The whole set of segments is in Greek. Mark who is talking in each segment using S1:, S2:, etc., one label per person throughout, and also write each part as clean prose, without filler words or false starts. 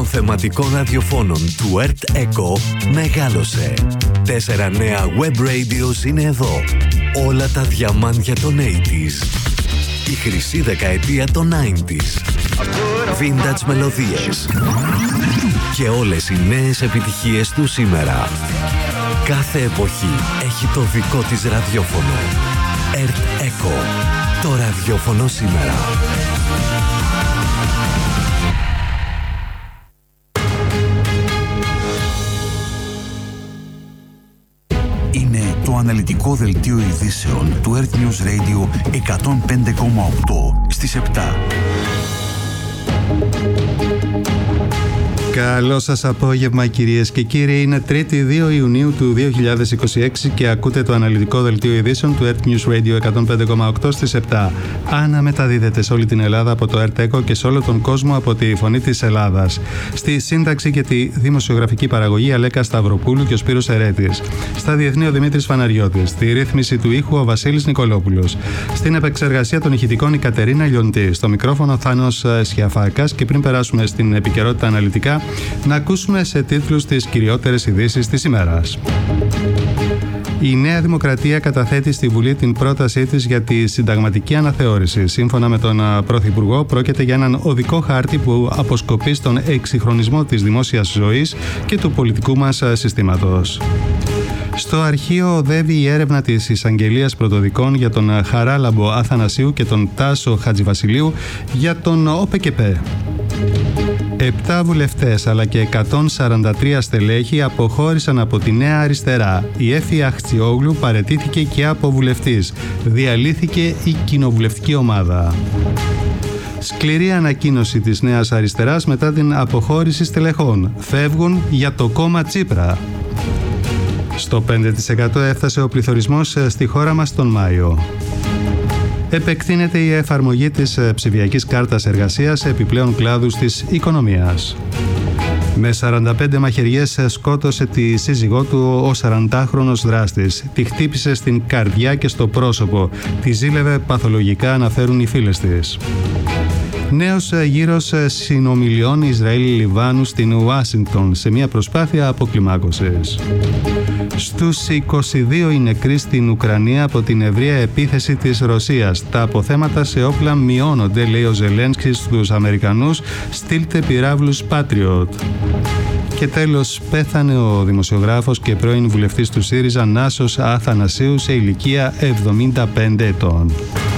S1: των θεματικών ραδιοφώνων του ΕΡΤ ΕΚΟ μεγάλωσε. 4 νέα web radios είναι εδώ. Όλα τα διαμάντια των 80s. Η χρυσή δεκαετία των 90s. Vintage μελωδίες. Και όλες οι νέες επιτυχίες του σήμερα. Κάθε εποχή έχει το δικό της ραδιόφωνο. ΕΡΤ ΕΚΟ. Το ραδιόφωνο σήμερα.
S2: Είναι το αναλυτικό δελτίο ειδήσεων του Earth News Radio 105,8 στις 7.
S3: Καλό σας απόγευμα κυρίες και κύριοι, είναι 3η 2 Ιουνίου του 2026 και ακούτε το αναλυτικό δελτίο ειδήσεων του Earth News Radio 105,8 στις 7. Αναμεταδίδεται σε όλη την Ελλάδα από το Earth Echo και σε όλο τον κόσμο από τη Φωνή της Ελλάδας. Στη σύνταξη και τη δημοσιογραφική παραγωγή Αλέκα Σταυροπούλου και ο Σπύρος Ερέτης. Στα διεθνή ο Δημήτρης Φαναριώτης. Στη ρύθμιση του ήχου ο Βασίλης Νικολόπουλος. Στην επεξεργασία των ηχητικών η Κατερίνα Λιοντή. Στο μικρόφωνο Θάνος Σιαφάκας και πριν περάσουμε στην επικαιρότητα αναλυτικά, να ακούσουμε σε τίτλους τις κυριότερες ειδήσεις της ημέρας. Η Νέα Δημοκρατία καταθέτει στη Βουλή την πρότασή της για τη συνταγματική αναθεώρηση. Σύμφωνα με τον Πρωθυπουργό, πρόκειται για έναν οδικό χάρτη που αποσκοπεί στον εξυγχρονισμό της δημόσιας ζωής και του πολιτικού μας συστήματος. Στο αρχείο οδεύει η έρευνα της Εισαγγελίας Πρωτοδικών για τον Χαράλαμπο Αθανασίου και τον Τάσο Χατζηβασιλείου για τον ΟΠΚΠ. 7 βουλευτές αλλά και 143 στελέχη αποχώρησαν από τη Νέα Αριστερά. Η Έφη Αχτσιόγλου παραιτήθηκε και από βουλευτής. Διαλύθηκε η κοινοβουλευτική ομάδα. Σκληρή ανακοίνωση της Νέας Αριστεράς μετά την αποχώρηση στελεχών. Φεύγουν για το κόμμα Τσίπρα. Στο 5% έφτασε ο πληθωρισμός στη χώρα μας τον Μάιο. Επεκτείνεται η εφαρμογή της ψηφιακής κάρτας εργασίας σε επιπλέον κλάδους της οικονομίας. Με 45 μαχαιριές σκότωσε τη σύζυγό του ο 40χρονος δράστης. Τη χτύπησε στην καρδιά και στο πρόσωπο. Τη ζήλευε παθολογικά, αναφέρουν οι φίλες της. Νέος γύρος συνομιλιών Ισραήλ-Λιβάνου στην Ουάσιγκτον σε μια προσπάθεια αποκλιμάκωσης. Στους 22 οι νεκροί στην Ουκρανία από την ευρεία επίθεση της Ρωσίας. Τα αποθέματα σε όπλα μειώνονται, λέει ο Ζελένσκι στους Αμερικανούς, στείλτε πυράβλους Patriot. Και τέλος, πέθανε ο δημοσιογράφος και πρώην βουλευτής του ΣΥΡΙΖΑ Νάσος Αθανασίου σε ηλικία 75 ετών.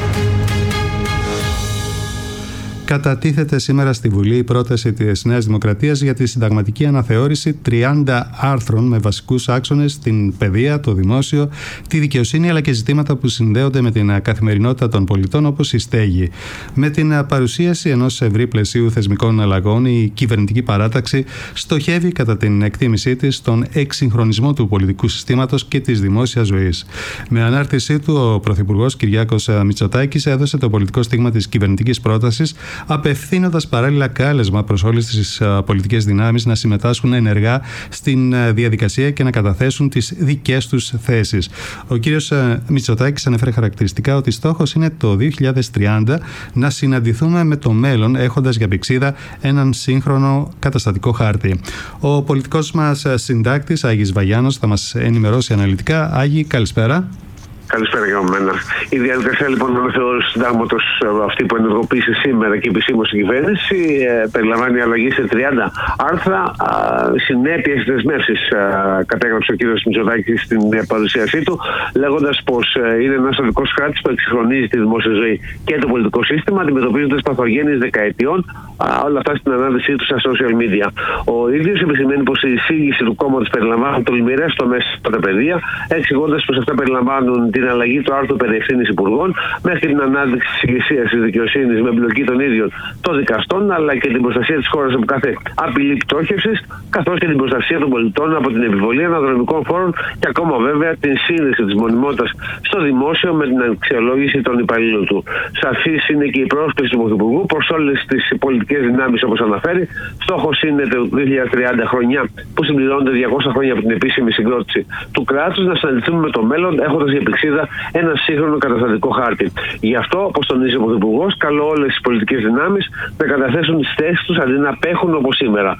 S3: Κατατίθεται σήμερα στη Βουλή η πρόταση της Νέας Δημοκρατίας για τη συνταγματική αναθεώρηση 30 άρθρων με βασικούς άξονες στην παιδεία, το δημόσιο, τη δικαιοσύνη αλλά και ζητήματα που συνδέονται με την καθημερινότητα των πολιτών όπως η στέγη. Με την παρουσίαση ενός ευρύ πλαισίου θεσμικών αλλαγών, η κυβερνητική παράταξη στοχεύει κατά την εκτίμησή της στον εξυγχρονισμό του πολιτικού συστήματος και της δημόσιας ζωής. Με ανάρτησή του, ο Πρωθυπουργός Κυριάκος Μητσοτάκης έδωσε το πολιτικό στίγμα της κυβερνητικής πρότασης, απευθύνοντας παράλληλα κάλεσμα προς όλες τις πολιτικές δυνάμεις να συμμετάσχουν ενεργά στην διαδικασία και να καταθέσουν τις δικές τους θέσεις. Ο κύριος Μητσοτάκης ανέφερε χαρακτηριστικά ότι στόχος είναι το 2030 να συναντηθούμε με το μέλλον, έχοντας για πηξίδα έναν σύγχρονο καταστατικό χάρτη. Ο πολιτικός μας συντάκτης Άγης Βαγιάνος θα μας ενημερώσει αναλυτικά. Άγη, καλησπέρα.
S4: Καλησπέρα για μένα. Η διαδικασία λοιπόν αναθεώρησης του συντάγματος, αυτή που ενεργοποίησε σήμερα και επισήμως η κυβέρνηση, περιλαμβάνει αλλαγή σε 30 άρθρα. Συνέπειες και δεσμεύσεις κατέγραψε ο κ. Μητσοτάκης στην παρουσίασή του, λέγοντας πως είναι ένας οδικός χάρτης που εξυγχρονίζει τη δημόσια ζωή και το πολιτικό σύστημα, αντιμετωπίζοντας παθογένειες δεκαετιών, όλα αυτά στην ανάδυσή του στα social media. Ο ίδιος επισημαίνει πως η εισήγηση του κόμματος περιλαμβάνει τολμηρές τομές στα παιδεία, εξηγώντας πως αυτά περιλαμβάνουν την αλλαγή του άρθρου περί ευθύνης υπουργών μέχρι την ανάδειξη της ηγεσίας της δικαιοσύνης με εμπλοκή των ίδιων των δικαστών, αλλά και την προστασία της χώρας από κάθε απειλή πτώχευσης, καθώς και την προστασία των πολιτών από την επιβολή αναδρομικών φόρων και ακόμα βέβαια την σύνδεση της μονιμότητας στο δημόσιο με την αξιολόγηση των υπαλλήλων του. Σαφής είναι και η πρόσκληση του Πρωθυπουργού προς όλες τις πολιτικές δυνάμεις, όπως αναφέρει. Στόχος είναι το 2030, χρονιά που συμπληρώνονται 200 χρόνια από την επίσημη συγκρότηση του κράτους, να συναντηθούμε με το μέλλον, έχοντας για πηξίδα ένα σύγχρονο καταστατικό χάρτη. Γι' αυτό, όπως τονίζει ο Πρωθυπουργός, καλώ όλες τις πολιτικές δυνάμεις να καταθέσουν τις θέσεις τους αντί να απέχουν όπως σήμερα.